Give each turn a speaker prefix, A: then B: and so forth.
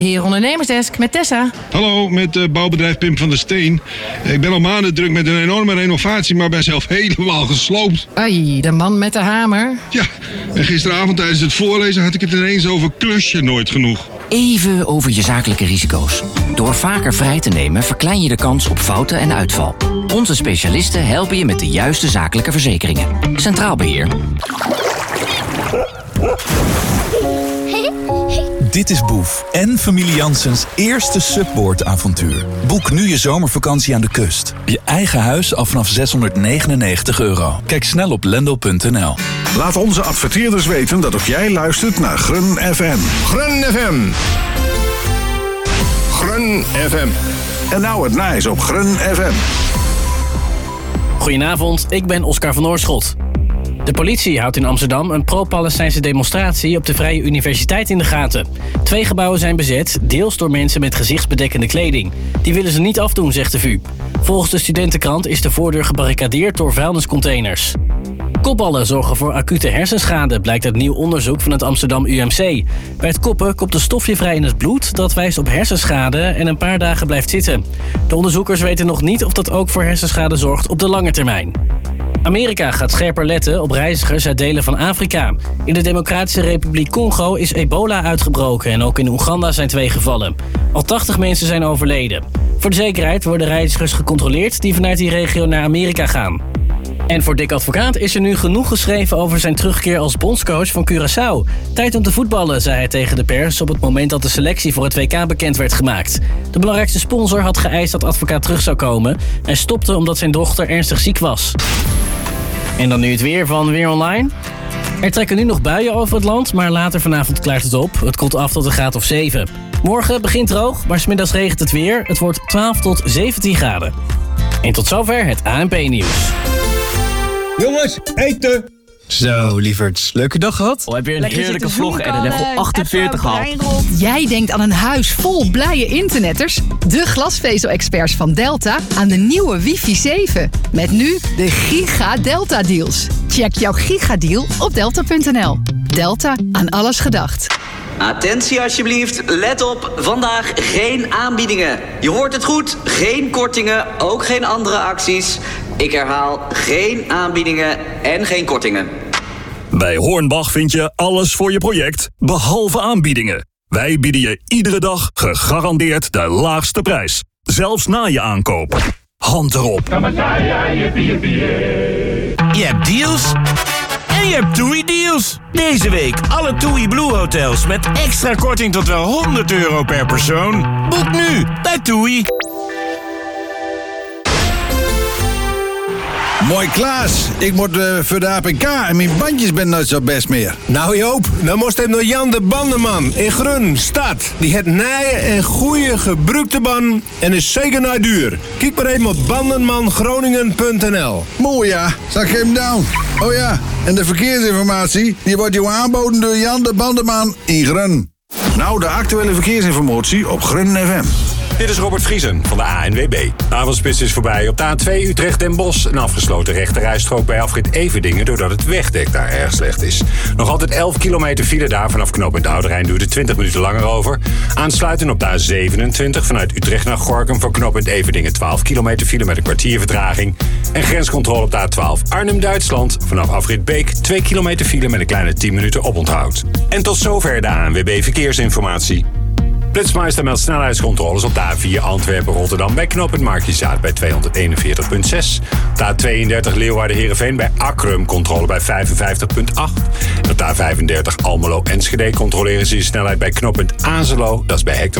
A: Heer Ondernemersdesk met Tessa.
B: Hallo, met bouwbedrijf Pim van der Steen. Ik ben al maanden druk met een enorme renovatie, maar ben zelf helemaal gesloopt.
A: Ai, de man met de hamer.
B: Ja, en gisteravond tijdens het voorlezen had ik het ineens over klusje nooit genoeg.
C: Even over je zakelijke risico's. Door vaker vrij te nemen verklein je de kans op fouten en uitval. Onze specialisten helpen je met de juiste zakelijke verzekeringen. Centraal Beheer.
D: Dit is Boef en familie Janssens eerste Subboard-avontuur. Boek nu je zomervakantie aan de kust. Je eigen huis al vanaf €699. Kijk snel op lendo.nl.
E: Laat onze adverteerders weten dat ook jij luistert naar Grun FM. Grun FM. Grun FM. En nou het nice op Grun FM.
F: Goedenavond, ik ben Oscar van Oorschot. De politie houdt in Amsterdam een pro-Palestijnse demonstratie op de Vrije Universiteit in de gaten. 2 gebouwen zijn bezet, deels door mensen met gezichtsbedekkende kleding. Die willen ze niet afdoen, zegt de VU. Volgens de studentenkrant is de voordeur gebarricadeerd door vuilniscontainers. Kopballen zorgen voor acute hersenschade, blijkt uit nieuw onderzoek van het Amsterdam UMC. Bij het koppen komt een stofje vrij in het bloed, dat wijst op hersenschade en een paar dagen blijft zitten. De onderzoekers weten nog niet of dat ook voor hersenschade zorgt op de lange termijn. Amerika gaat scherper letten op reizigers uit delen van Afrika. In de Democratische Republiek Congo is ebola uitgebroken en ook in Oeganda zijn 2 gevallen. Al 80 mensen zijn overleden. Voor de zekerheid worden reizigers gecontroleerd die vanuit die regio naar Amerika gaan. En voor Dick Advocaat is er nu genoeg geschreven over zijn terugkeer als bondscoach van Curaçao. Tijd om te voetballen, zei hij tegen de pers op het moment dat de selectie voor het WK bekend werd gemaakt. De belangrijkste sponsor had geëist dat Advocaat terug zou komen en stopte omdat zijn dochter ernstig ziek was. En dan nu het weer van Weer Online. Er trekken nu nog buien over het land, maar later vanavond klaart het op. Het koelt af tot een graad of 7. Morgen begint droog, maar 's middags regent het weer. Het wordt 12 tot 17 graden. En tot zover het ANP-nieuws.
G: Jongens, eten! Zo, lieverds. Leuke dag gehad?
H: Heb je een heerlijke vlog en een level 48 gehad?
I: Jij denkt aan een huis vol blije internetters? De glasvezel-experts van Delta aan de nieuwe wifi 7. Met nu de Giga Delta deals. Check jouw gigadeal op delta.nl. Delta, aan alles gedacht.
J: Attentie alsjeblieft, let op, vandaag geen aanbiedingen. Je hoort het goed, geen kortingen, ook geen andere acties. Ik herhaal, geen aanbiedingen en geen kortingen.
K: Bij Hornbach vind je alles voor je project, behalve aanbiedingen. Wij bieden je iedere dag gegarandeerd de laagste prijs. Zelfs na je aankoop. Hand erop.
L: Je hebt deals en je hebt TUI deals. Deze week alle TUI Blue hotels met extra korting tot wel €100 per persoon. Boek nu bij TUI.
E: Mooi Klaas, ik moet voor de APK en mijn bandjes ben nooit zo best meer.
G: Nou Joop, dan moest hem naar Jan de Bandenman in Grun, stad. Die het nieuwe en goede gebruikte banden en is zeker naar duur. Kijk maar even op bandenmangroningen.nl.
E: Mooi ja, zag ik hem down. Oh ja, en de verkeersinformatie, die wordt jou aangeboden door Jan de Bandenman in Grun. Nou, de actuele verkeersinformatie op Grun FM.
M: Dit is Robert Vriesen van de ANWB. De avondspits is voorbij. Op de A2 Utrecht-Den Bosch een afgesloten rechterrijstrook bij afrit Everdingen doordat het wegdek daar erg slecht is. Nog altijd 11 kilometer file daar vanaf knooppunt Oude Rijn duurt er 20 minuten langer over. Aansluitend op de A27 vanuit Utrecht naar Gorinchem voor knooppunt Everdingen 12 kilometer file met een kwartier vertraging. En grenscontrole op de A12 Arnhem-Duitsland vanaf afrit Beek 2 kilometer file met een kleine 10 minuten oponthoud. En tot zover de ANWB Verkeersinformatie. Flitsmeister meldt snelheidscontroles op de A4 Antwerpen-Rotterdam bij knooppunt Markizaat bij 241,6. Op de A32 Leeuwarden-Heerenveen bij Akrum controle bij 55,8. En op de A35 Almelo-Enschede controleren ze je snelheid bij knooppunt Azelo, dat is bij hectometer